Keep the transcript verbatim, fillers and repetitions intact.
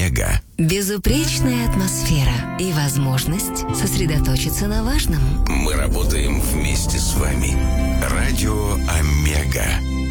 Омега. Безупречная атмосфера и возможность сосредоточиться на важном. Мы работаем вместе с вами. Радио Омега.